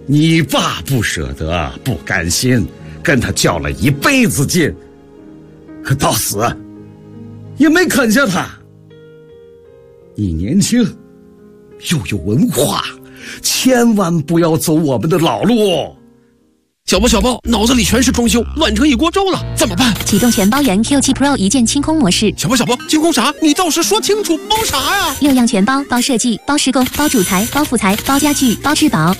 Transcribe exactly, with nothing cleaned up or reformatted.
你爸不舍得，不甘心，跟他较了一辈子劲，可到死也没啃下他。你年轻又有文化，千万不要走我们的老路。 小包小包，脑子里全是装修，乱成一锅粥了，怎么办？ 启动全包元 Q 七 Pro 一键清空模式。 小包小包，清空啥？你倒是说清楚，包啥呀？ 六样全包，包设计，包施工，包主材，包副材，包家具，包质保。